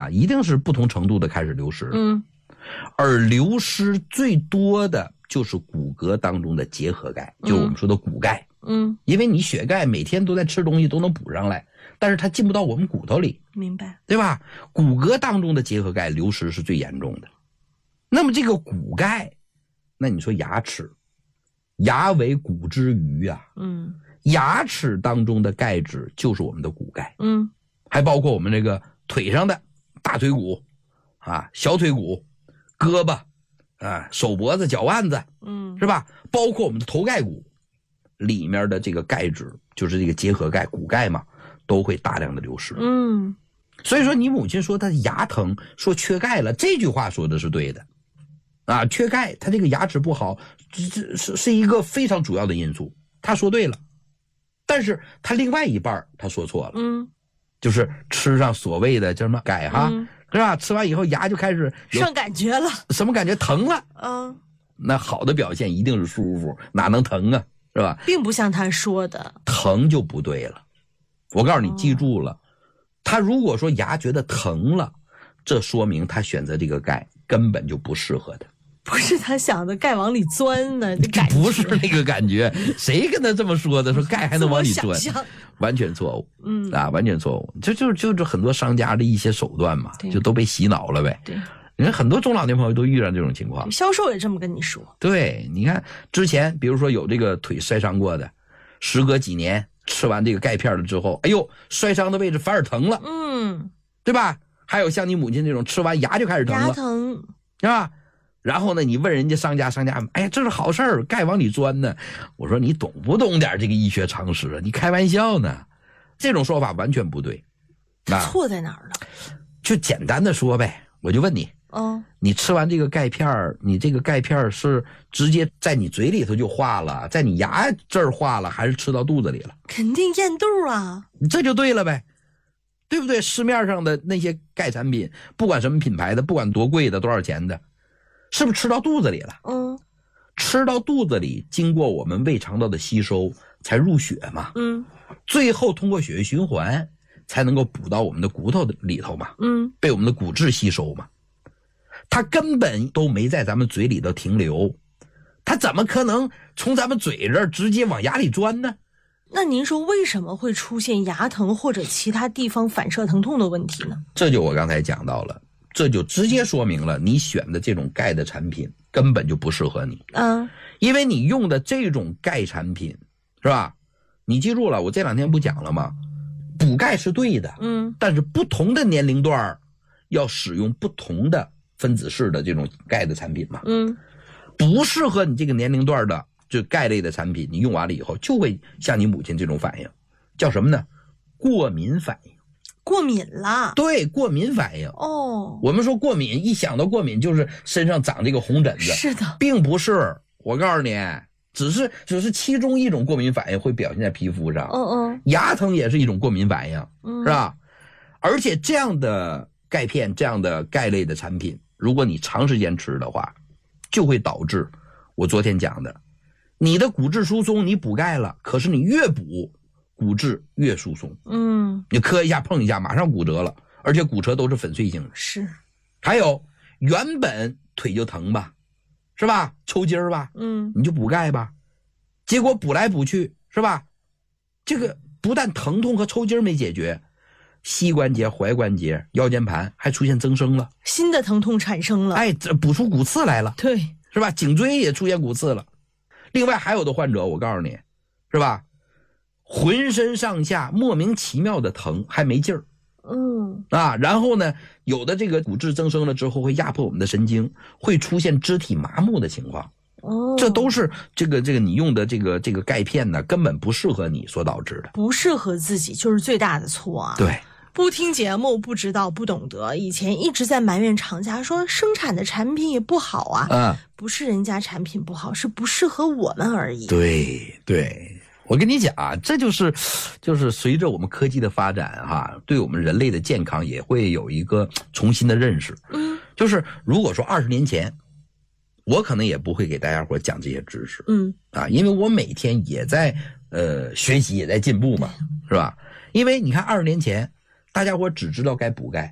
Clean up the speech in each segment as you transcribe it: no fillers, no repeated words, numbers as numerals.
啊，一定是不同程度的开始流失。而流失最多的就是骨骼当中的结合钙，就是我们说的骨钙。因为你血钙每天都在吃东西都能补上来，但是它进不到我们骨头里， 明白？ 对吧？骨骼当中的结合钙流失是最严重的。那么这个骨钙，那你说牙齿，牙为骨之余啊，牙齿当中的钙质就是我们的骨钙，还包括我们这个腿上的大腿骨啊、小腿骨、胳膊啊、手脖子、脚腕子，是吧？包括我们的头盖骨里面的这个钙质，就是这个结合钙、骨钙嘛，都会大量的流失。所以说你母亲说她牙疼，说缺钙了，这句话说的是对的啊，缺钙，她这个牙齿不好，这是一个非常主要的因素，她说对了。但是她另外一半她说错了，就是吃上所谓的叫什么钙哈，是吧？吃完以后牙就开始上感觉了， 什么感觉？疼了。那好的表现一定是舒服，哪能疼啊？是吧？ 并不像他说的， 疼就不对了。我告诉你，记住了，他如果说牙觉得疼了，这说明他选择这个钙根本就不适合他。 不是他想的钙往里钻呢， 不是那个感觉。谁跟他这么说的？说钙还能往里钻？完全错误。完全错误。就是很多商家的一些手段嘛，就都被洗脑了呗。 对。 你看很多中老年朋友都遇上这种情况， 销售也这么跟你说。 对，你看之前比如说有这个腿摔伤过的，时隔几年吃完这个钙片了之后，哎呦，摔伤的位置反而疼了，对吧？还有像你母亲这种吃完牙就开始疼了， 牙疼是吧？然后呢，你问人家商家，哎呀，这是好事儿，钙往里钻呢。我说你懂不懂点这个医学常识啊？你开玩笑呢？这种说法完全不对。 错在哪儿了？ 就简单的说呗，我就问你。你吃完这个钙片，你这个钙片是直接在你嘴里头就化了，在你牙这儿化了，还是吃到肚子里了？ 肯定咽肚啊， 这就对了呗，对不对？市面上的那些钙产品，不管什么品牌的，不管多贵的、多少钱的，是不是吃到肚子里了？吃到肚子里，经过我们胃肠道的吸收，才入血嘛。最后通过血液循环，才能够补到我们的骨头里头嘛。被我们的骨质吸收嘛。它根本都没在咱们嘴里头停留，它怎么可能从咱们嘴这儿直接往牙里钻呢？ 那您说为什么会出现牙疼或者其他地方反射疼痛的问题呢？ 这就我刚才讲到了，这就直接说明了你选的这种钙的产品根本就不适合你。因为你用的这种钙产品，是吧？你记住了，我这2天不讲了吗？补钙是对的，但是不同的年龄段要使用不同的分子式的这种钙的产品嘛，不适合你这个年龄段的就钙类的产品，你用完了以后就会像你母亲这种反应，叫什么呢？过敏反应。 过敏了？对， 过敏反应。我们说过敏，一想到过敏就是身上长这个红疹子， 是的， 并不是。我告诉你，只是其中一种过敏反应会表现在皮肤上。牙疼也是一种过敏反应，是吧？而且这样的钙片，这样的钙类的产品，如果你长时間吃的话，就会导致我昨天讲的，你的骨质疏松，你补钙了，可是你越补骨质越疏松。你磕一下碰一下马上骨折了，而且骨折都是粉碎性的。 是。 还有原本腿就疼吧，是吧？抽筋儿吧，你就补钙吧，结果补来补去，是吧？这个不但疼痛和抽筋没解决，膝关节、踝关节、腰间盘还出现增生了， 新的疼痛产生了。 这补出骨刺来了， 对， 是吧？颈椎也出现骨刺了。另外还有的患者，我告诉你，是吧？浑身上下莫名其妙的疼，还没劲儿。然后呢，有的这个骨质增生了之后会压迫我们的神经，会出现肢体麻木的情况。这都是这个你用的这个钙片呢，根本不适合你所导致的。 不适合自己就是最大的错啊。 对。 不听节目，不知道，不懂得，以前一直在埋怨厂家说生产的产品也不好啊。不是人家产品不好，是不适合我们而已。 对，我跟你讲啊，这就是随着我们科技的发展对我们人类的健康也会有一个重新的认识。就是如果说20年前，我可能也不会给大家伙讲这些知识。因为我每天也在学习，也在进步嘛，是吧？因为你看20年前大家伙只知道该补钙，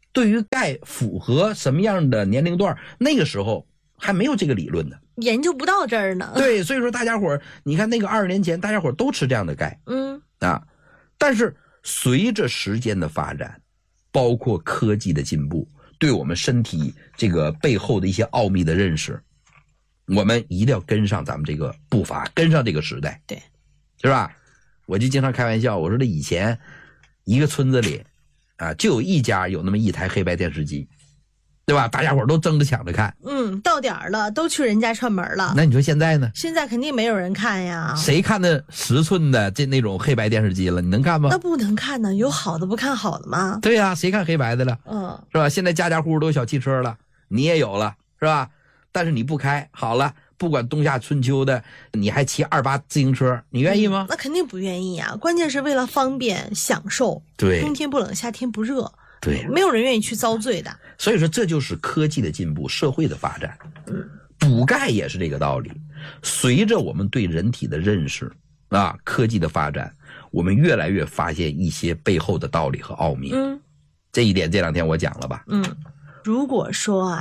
对于钙符合什么样的年龄段，那个时候还没有这个理论呢， 研究不到这儿呢。 对，所以说大家伙你看那个20年前大家伙都吃这样的钙，但是随着时间的发展，包括科技的进步，对我们身体这个背后的一些奥秘的认识，我们一定要跟上咱们这个步伐，跟上这个时代， 对， 是吧？我就经常开玩笑，我说这以前一个村子里就有一家有那么一台黑白电视机，对吧？大家伙都争着抢着看。 到点儿了，都去人家串门了。 那你说现在呢？ 现在肯定没有人看呀。 谁看那10寸的那种黑白电视机了？你能看吗？ 那不能看呢，有好的不看好的吗？ 对呀，谁看黑白的了？是吧？现在家家户户都有小汽车了，你也有了，是吧？但是你不开，好了，不管冬夏春秋的，你还骑28自行车，你愿意吗？ 那肯定不愿意啊！关键是为了方便享受， 对， 冬天不冷，夏天不热， 对， 没有人愿意去遭罪的。 所以说，这就是科技的进步，社会的发展。补钙也是这个道理。随着我们对人体的认识科技的发展，我们越来越发现一些背后的道理和奥秘。这一点这2天我讲了吧？ 如果说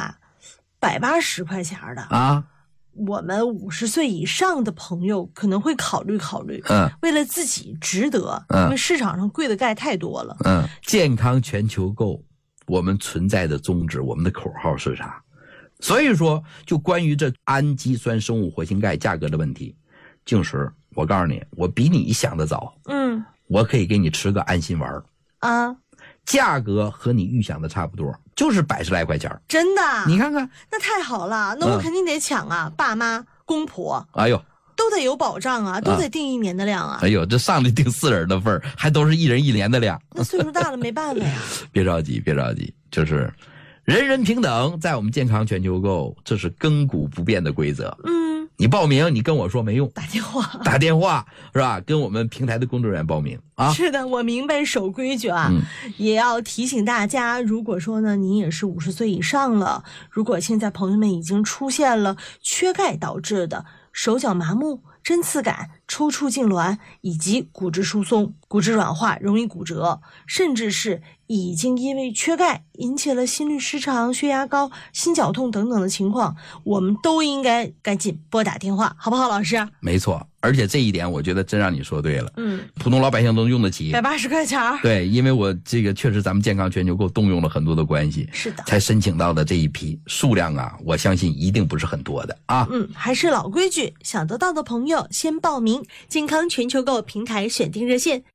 180块钱的我们50岁以上的朋友可能会考虑考虑，为了自己值得，因为市场上贵的钙太多了。 健康全球购，我们存在的宗旨，我们的口号是啥？所以说，就关于这氨基酸生物活性钙价格的问题，静时，我告诉你，我比你想的早。我可以给你吃个安心丸价格和你预想的差不多，就是100来块钱。 真的？ 你看看， 那太好了，那我肯定得抢啊！爸妈、公婆， 哎呦， 都得有保障啊，都得订1年的量啊！ 哎呦，这上来订4人的份儿，还都是1人1年的量。 那岁数大了没办法呀。 别着急，别着急，就是人人平等，在我们健康全球购，这是亘古不变的规则。你报名，你跟我说没用，打电话是吧？跟我们平台的工作人员报名啊。 是的，我明白守规矩啊。也要提醒大家，如果说呢，你也是50岁以上了，如果现在朋友们已经出现了缺钙导致的手脚麻木、针刺感、抽搐痉挛，以及骨质疏松、骨质软化、容易骨折，甚至是已经因为缺钙引起了心律失常、血压高、心绞痛等等的情况，我们都应该赶紧拨打电话，好不好，老师？ 没错，而且这一点我觉得真让你说对了。普通老百姓都用得起 ，180块钱。对， 因为我这个确实咱们健康全球购动用了很多的关系， 是的， 才申请到的这一批数量我相信一定不是很多的啊。 还是老规矩，想得到的朋友先报名健康全球购平台选定热线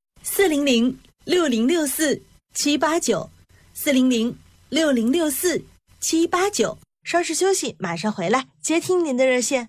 400-6064-789，400-6064-789。稍事休息，马上回来接听您的热线。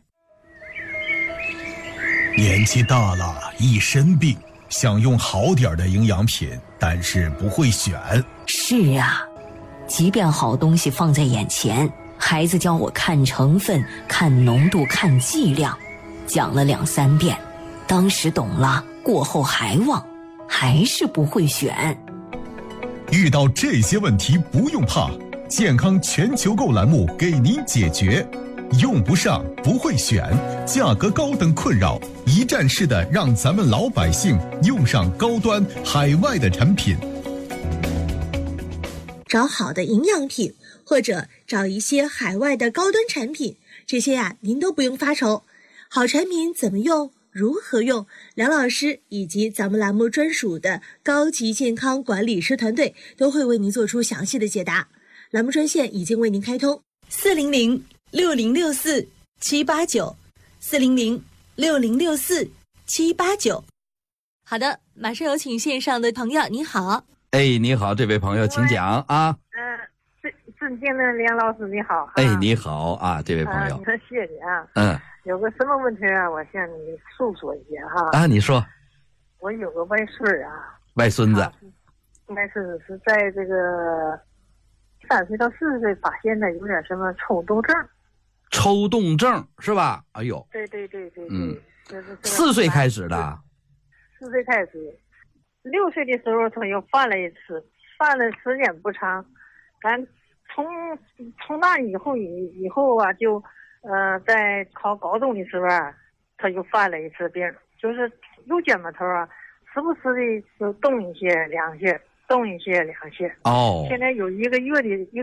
年纪大了，一身病，想用好点的营养品，但是不会选。 是啊，即便好东西放在眼前，孩子教我看成分、看浓度、看剂量，讲了2、3遍，当时懂了，过后还忘，还是不会选。 遇到这些问题不用怕，健康全球购栏目给您解决。用不上、不会选、价格高等困扰，一站式的让咱们老百姓用上高端海外的产品。 找好的营养品，或者找一些海外的高端产品，这些您都不用发愁。好产品怎么用？如何用？梁老师以及咱们栏目专属的高级健康管理师团队都会为您做出详细的解答。栏目专线已经为您开通，400-6064-789，400-6064-789。好的，马上有请线上的朋友，你好。 你好，这位朋友，请讲啊。 尊敬的梁老师，你好。 你好啊，这位朋友。 谢谢你啊。有个什么问题我向你诉说一下你说。 我有个外孙外孙子。 应该是在这个3岁到4岁发现的有点什么抽动症。 抽动症是吧？哎呦。 对。 4岁开始的。 4岁开始，6岁的时候他又犯了一次，犯了时间不长，咱从那以后就在考高中的时候他又犯了一次病，就是右肩膀头时不时的就动一些两下， 动一些两些。 哦， 现在有1个月的